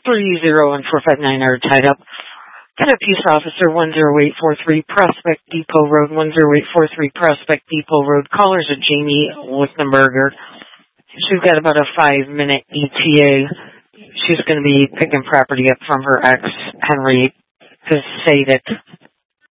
30 and 459 are tied up. Got a peace officer 10843 Prospect Depot Road, 10843 Prospect Depot Road. Callers are Jamie Lichtenberger. She's got about a 5-minute ETA. She's going to be picking property up from her ex, Henry Pisatic.